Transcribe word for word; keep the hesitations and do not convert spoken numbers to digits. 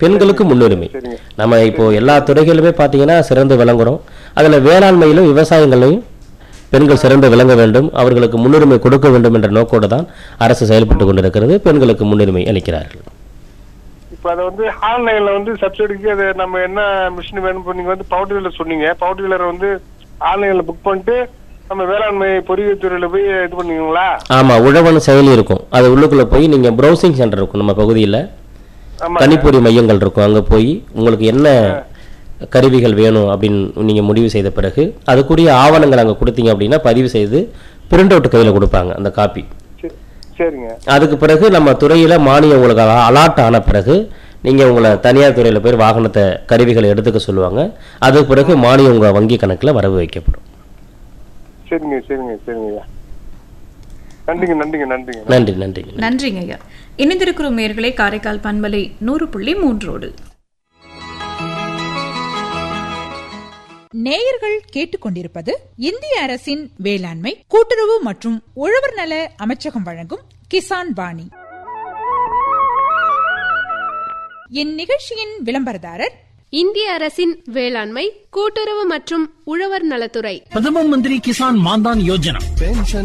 பெண்களுக்கு முன்னுரிமை. நம்ம இப்போ எல்லா துறைகளிலுமே பாத்தீங்கன்னா சிறந்து விளங்குறோம். அதுல வேளாண்மையிலும் விவசாயங்களையும் பெண்கள் சிறந்து விளங்க வேண்டும், அவர்களுக்கு முன்னுரிமை கொடுக்க வேண்டும் என்ற நோக்கோடு தான் அரசு செயல்பட்டு கொண்டிருக்கிறது. பெண்களுக்கு முன்னுரிமை அளிக்கிறார்கள். இப்ப அதை வந்து ஆன்லைன்ல வந்து சப்சிடிக்கு அது நம்ம என்ன மிஷின் வேணும் நீங்க வந்து பவர் டீலர் சொன்னீங்க. பவர் டீலர் வந்து ஆன்லைன்ல புக் பண்ணிட்டு நம்ம வேளாண்மை பொறியியல் துறையில போய் இது பண்ணுவீங்களா? ஆமா, உழவன் செயலி இருக்கும். அது உள்ளுக்குள்ள போய் நீங்க ப்ரௌசிங் சென்டர் இருக்கும் நம்ம பகுதியில, கணிப்பொறி மையங்கள் இருக்கும். அங்க போய் உங்களுக்கு என்ன கருவிகள் வேணும் அப்படின்னு நீங்க முடிவு செய்த பிறகு அதுக்குரிய ஆவணங்கள் அங்க கொடுத்தீங்க அப்படின்னா பதிவு செய்து பிரிண்ட் அவுட் கையில கொடுப்பாங்க அந்த காப்பி. சரிங்க. அதுக்கு பிறகு நம்ம துறையில மானியம் உங்களுக்கு அலாட் ஆன பிறகு நீங்க உங்களை தனியார் துறையில போய் வாகனத்தை கருவிகளை எடுத்துக்க சொல்லுவாங்க. அதுக்கு பிறகு மானியம் உங்க வங்கி கணக்குல வரவு வைக்கப்படும். சரிங்க சரிங்க சரிங்க. நன்றிங்க நன்றிங்க நன்றிங்க நன்றி நன்றி நன்றிங்க ஐயா. இணைந்திருக்கிறோம் நேயர்களே காரைக்கால் பண்பலை நூறு புள்ளி மூன்றோடு. நேயர்கள் கேட்டுக்கொண்டிருப்பது இந்திய அரசின் வேளாண்மை கூட்டுறவு மற்றும் உழவர் நல அமைச்சகம் வழங்கும் கிசான் வாணி. இந்நிகழ்ச்சியின் விளம்பரதாரர் இந்திய அரசின் வேளாண்மை கூட்டுறவு மற்றும் உழவர் நலத்துறை. பிரதம மந்திரி கிசான் மான்தான் யோஜனா.